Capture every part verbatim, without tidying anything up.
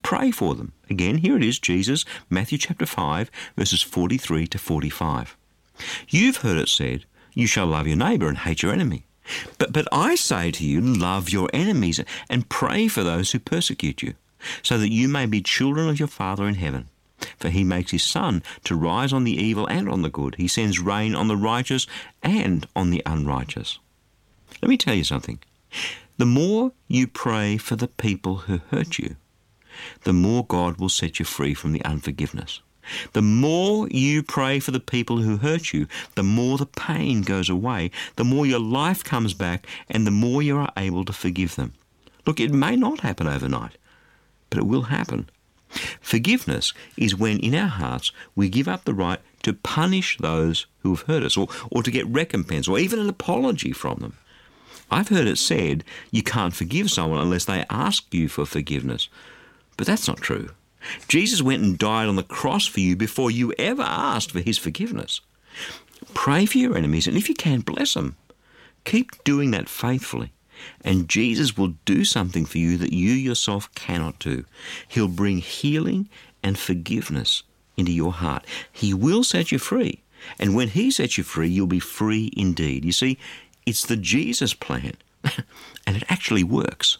pray for them. Again, here it is, Jesus, Matthew chapter five, verses forty-three to forty-five. You've heard it said, you shall love your neighbour and hate your enemy. But, but I say to you, love your enemies and pray for those who persecute you, so that you may be children of your Father in heaven. For he makes his sun to rise on the evil and on the good. He sends rain on the righteous and on the unrighteous. Let me tell you something. The more you pray for the people who hurt you, the more God will set you free from the unforgiveness. The more you pray for the people who hurt you, the more the pain goes away, the more your life comes back, and the more you are able to forgive them. Look, it may not happen overnight, but it will happen. Forgiveness is when in our hearts we give up the right to punish those who have hurt us, or, or to get recompense, or even an apology from them. I've heard it said you can't forgive someone unless they ask you for forgiveness. But that's not true. Jesus went and died on the cross for you before you ever asked for his forgiveness. Pray for your enemies, and if you can, bless them. Keep doing that faithfully, and Jesus will do something for you that you yourself cannot do. He'll bring healing and forgiveness into your heart. He will set you free, and when he sets you free, you'll be free indeed. You see, it's the Jesus plan, and it actually works.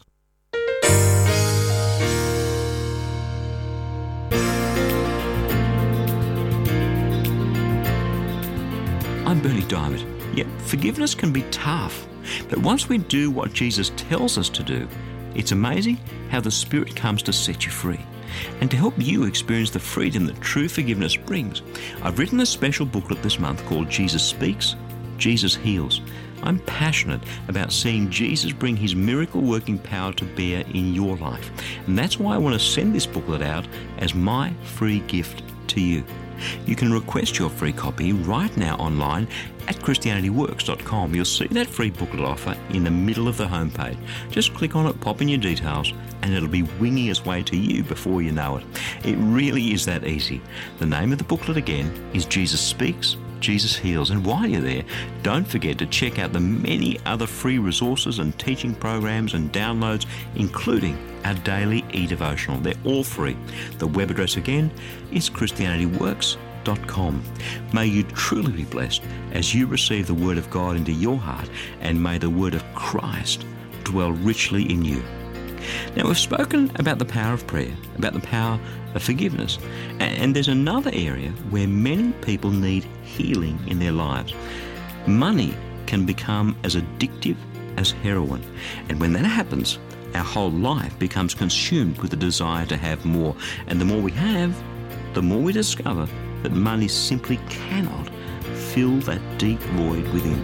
I'm Bernie Diamond. Yeah, forgiveness can be tough, but once we do what Jesus tells us to do, it's amazing how the Spirit comes to set you free. And to help you experience the freedom that true forgiveness brings, I've written a special booklet this month called Jesus Speaks, Jesus Heals. I'm passionate about seeing Jesus bring his miracle-working power to bear in your life. And that's why I want to send this booklet out as my free gift to you. You can request your free copy right now online at Christianity Works dot com. You'll see that free booklet offer in the middle of the homepage. Just click on it, pop in your details, and it'll be winging its way to you before you know it. It really is that easy. The name of the booklet again is Jesus Speaks, Jesus Heals. And while you're there, don't forget to check out the many other free resources and teaching programs and downloads, including our daily e-devotional. They're all free. The web address again is Christianity Works dot com. May you truly be blessed as you receive the Word of God into your heart, and may the Word of Christ dwell richly in you. Now, we've spoken about the power of prayer, about the power of forgiveness, and there's another area where many people need healing in their lives. Money can become as addictive as heroin, and when that happens, our whole life becomes consumed with the desire to have more, and the more we have, the more we discover that money simply cannot fill that deep void within.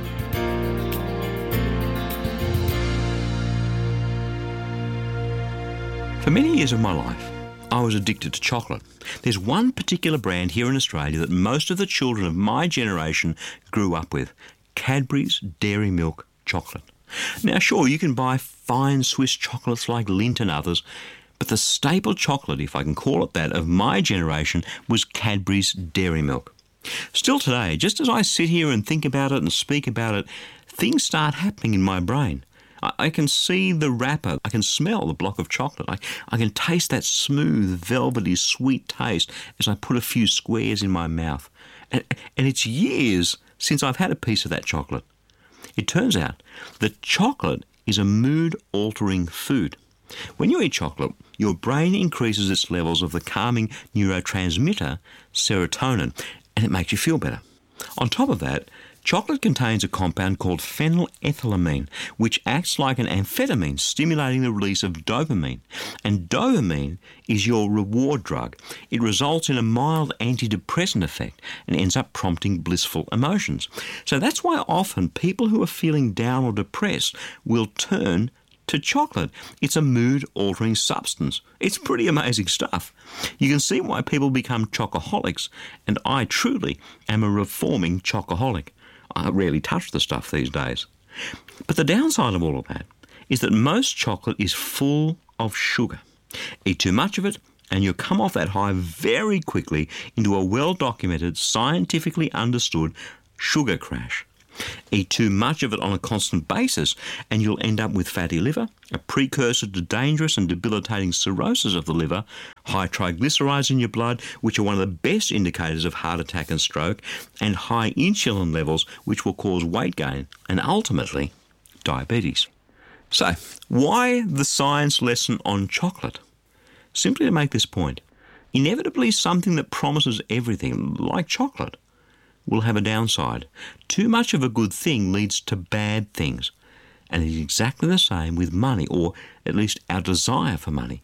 For many years of my life, I was addicted to chocolate. There's one particular brand here in Australia that most of the children of my generation grew up with, Cadbury's Dairy Milk chocolate. Now, sure, you can buy fine Swiss chocolates like Lindt and others, but the staple chocolate, if I can call it that, of my generation was Cadbury's Dairy Milk. Still today, just as I sit here and think about it and speak about it, things start happening in my brain. I, I can see the wrapper. I can smell the block of chocolate. I, I can taste that smooth, velvety, sweet taste as I put a few squares in my mouth. And, and it's years since I've had a piece of that chocolate. It turns out that chocolate is a mood-altering food. When you eat chocolate, your brain increases its levels of the calming neurotransmitter serotonin, and it makes you feel better. On top of that, chocolate contains a compound called phenylethylamine, which acts like an amphetamine, stimulating the release of dopamine. And dopamine is your reward drug. It results in a mild antidepressant effect and ends up prompting blissful emotions. So that's why often people who are feeling down or depressed will turn to chocolate. It's a mood-altering substance. It's pretty amazing stuff. You can see why people become chocoholics, and I truly am a reforming chocoholic. I rarely touch the stuff these days. But the downside of all of that is that most chocolate is full of sugar. Eat too much of it, and you'll come off that high very quickly into a well-documented, scientifically understood sugar crash. Eat too much of it on a constant basis and you'll end up with fatty liver, a precursor to dangerous and debilitating cirrhosis of the liver, high triglycerides in your blood, which are one of the best indicators of heart attack and stroke, and high insulin levels, which will cause weight gain, and ultimately, diabetes. So, why the science lesson on chocolate? Simply to make this point. Inevitably, something that promises everything, like chocolate, will have a downside. Too much of a good thing leads to bad things. And it's exactly the same with money, or at least our desire for money.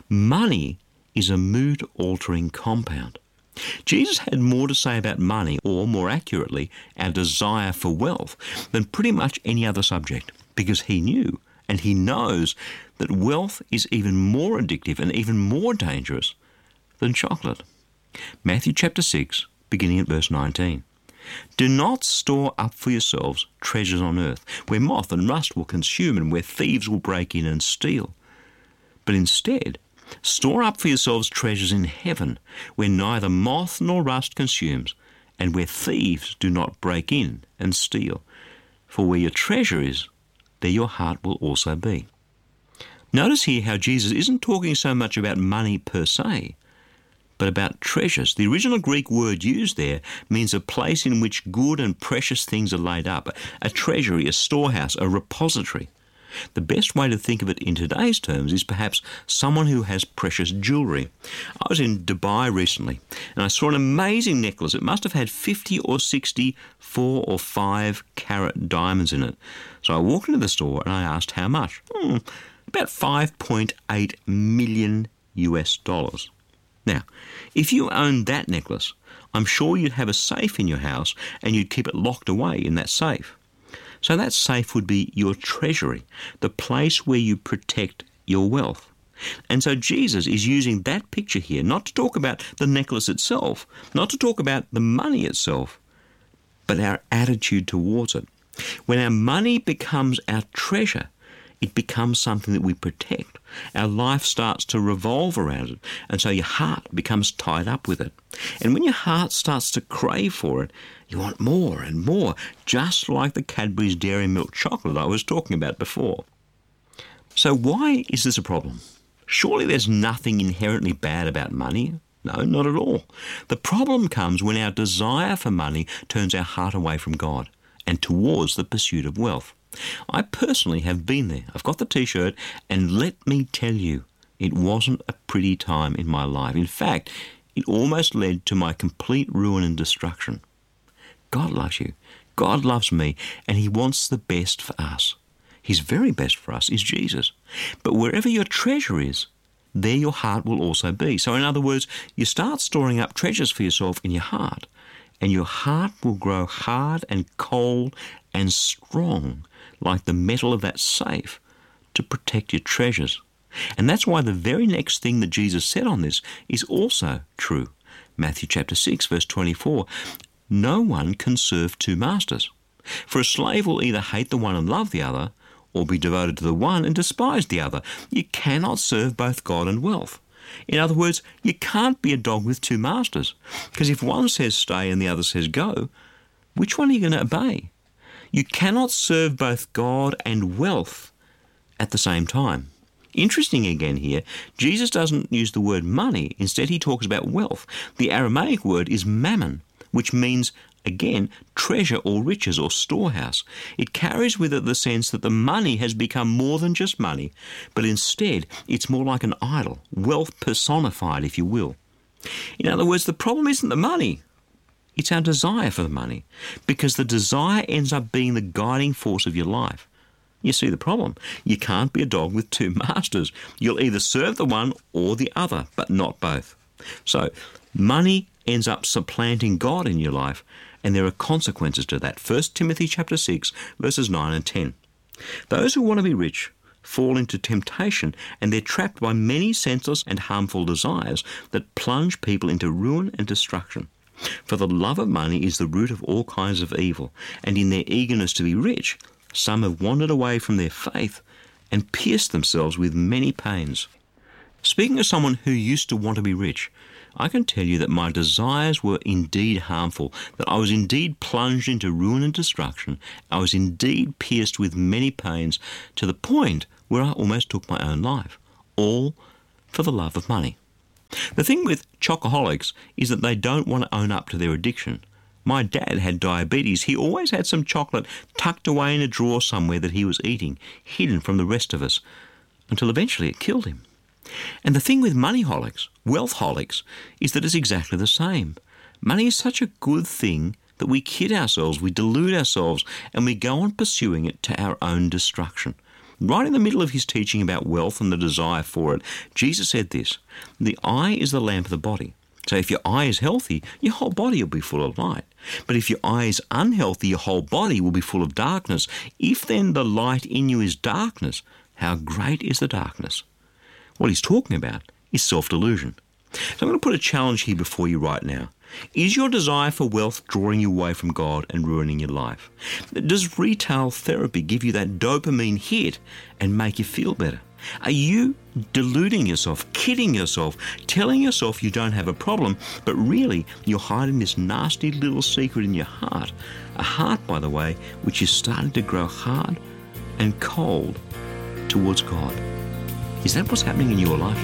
Money is a mood-altering compound. Jesus had more to say about money, or more accurately, our desire for wealth, than pretty much any other subject, because he knew and he knows that wealth is even more addictive and even more dangerous than chocolate. Matthew chapter six, beginning at verse nineteen. Do not store up for yourselves treasures on earth, where moth and rust will consume and where thieves will break in and steal. But instead, store up for yourselves treasures in heaven, where neither moth nor rust consumes, and where thieves do not break in and steal. For where your treasure is, there your heart will also be. Notice here how Jesus isn't talking so much about money per se, but about treasures. The original Greek word used there means a place in which good and precious things are laid up, a treasury, a storehouse, a repository. The best way to think of it in today's terms is perhaps someone who has precious jewellery. I was in Dubai recently and I saw an amazing necklace. It must have had fifty or sixty four or five carat diamonds in it. So I walked into the store and I asked how much. Hmm, about five point eight million U S dollars. Now, if you owned that necklace, I'm sure you'd have a safe in your house and you'd keep it locked away in that safe. So that safe would be your treasury, the place where you protect your wealth. And so Jesus is using that picture here not to talk about the necklace itself, not to talk about the money itself, but our attitude towards it. When our money becomes our treasure, it becomes something that we protect. Our life starts to revolve around it, and so your heart becomes tied up with it. And when your heart starts to crave for it, you want more and more, just like the Cadbury's Dairy Milk chocolate I was talking about before. So why is this a problem? Surely there's nothing inherently bad about money. No, not at all. The problem comes when our desire for money turns our heart away from God and towards the pursuit of wealth. I personally have been there. I've got the t-shirt, and let me tell you, it wasn't a pretty time in my life. In fact, it almost led to my complete ruin and destruction. God loves you. God loves me, and he wants the best for us. His very best for us is Jesus. But wherever your treasure is, there your heart will also be. So in other words, you start storing up treasures for yourself in your heart, and your heart will grow hard and cold and strong like the metal of that safe to protect your treasures. And that's why the very next thing that Jesus said on this is also true. Matthew chapter six, verse twenty-four, no one can serve two masters. For a slave will either hate the one and love the other, or be devoted to the one and despise the other. You cannot serve both God and wealth. In other words, you can't be a dog with two masters, because if one says stay and the other says go, which one are you going to obey? You cannot serve both God and wealth at the same time. Interesting again here, Jesus doesn't use the word money. Instead, he talks about wealth. The Aramaic word is mammon, which means, again, treasure or riches or storehouse. It carries with it the sense that the money has become more than just money, but instead it's more like an idol, wealth personified, if you will. In other words, the problem isn't the money. It's our desire for the money, because the desire ends up being the guiding force of your life. You see the problem. You can't be a dog with two masters. You'll either serve the one or the other, but not both. So money ends up supplanting God in your life, and there are consequences to that. First Timothy chapter six, verses nine and ten. Those who want to be rich fall into temptation, and they're trapped by many senseless and harmful desires that plunge people into ruin and destruction. For the love of money is the root of all kinds of evil, and in their eagerness to be rich, some have wandered away from their faith and pierced themselves with many pains. Speaking as someone who used to want to be rich, I can tell you that my desires were indeed harmful, that I was indeed plunged into ruin and destruction. I was indeed pierced with many pains, to the point where I almost took my own life, all for the love of money. The thing with chocoholics is that they don't want to own up to their addiction. My dad had diabetes. He always had some chocolate tucked away in a drawer somewhere that he was eating, hidden from the rest of us, until eventually it killed him. And the thing with moneyholics, wealthholics, is that it's exactly the same. Money is such a good thing that we kid ourselves, we delude ourselves, and we go on pursuing it to our own destruction. Right in the middle of his teaching about wealth and the desire for it, Jesus said this: the eye is the lamp of the body. So if your eye is healthy, your whole body will be full of light. But if your eye is unhealthy, your whole body will be full of darkness. If then the light in you is darkness, how great is the darkness? What he's talking about is self-delusion. So I'm going to put a challenge here before you right now. Is your desire for wealth drawing you away from God and ruining your life? Does retail therapy give you that dopamine hit and make you feel better? Are you deluding yourself, kidding yourself, telling yourself you don't have a problem, but really you're hiding this nasty little secret in your heart? A heart, by the way, which is starting to grow hard and cold towards God. Is that what's happening in your life?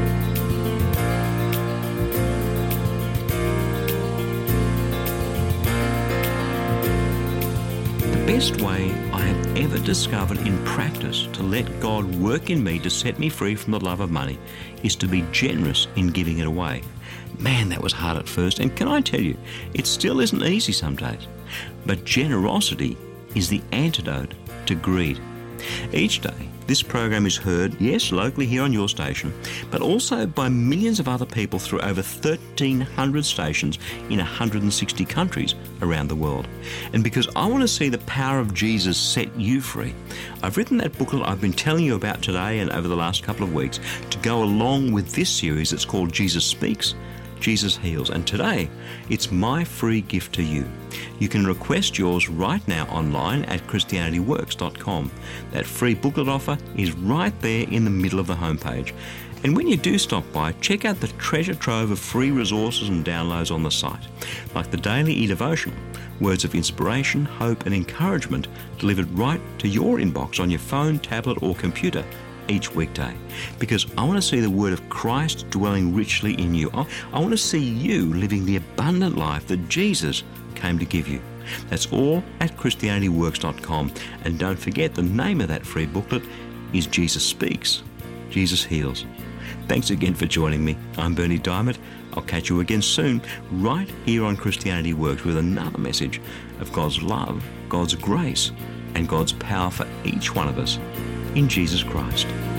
The best way I have ever discovered in practice to let God work in me to set me free from the love of money is to be generous in giving it away. Man, that was hard at first, and can I tell you, it still isn't easy some days. But generosity is the antidote to greed. Each day, this program is heard, yes, locally here on your station, but also by millions of other people through over thirteen hundred stations in one hundred sixty countries around the world. And because I want to see the power of Jesus set you free, I've written that booklet I've been telling you about today and over the last couple of weeks to go along with this series that's called Jesus Speaks, Jesus Heals. And today, it's my free gift to you. You can request yours right now online at Christianity Works dot com. That free booklet offer is right there in the middle of the homepage. And when you do stop by, check out the treasure trove of free resources and downloads on the site, like the Daily E-Devotional, words of inspiration, hope and encouragement delivered right to your inbox on your phone, tablet or computer each weekday, because I want to see the word of Christ dwelling richly in you. I, I want to see you living the abundant life that Jesus came to give you. That's all at Christianity Works dot com. And don't forget, the name of that free booklet is Jesus Speaks, Jesus Heals. Thanks again for joining me. I'm Berni Dymet. I'll catch you again soon, right here on Christianity Works, with another message of God's love, God's grace, and God's power for each one of us in Jesus Christ.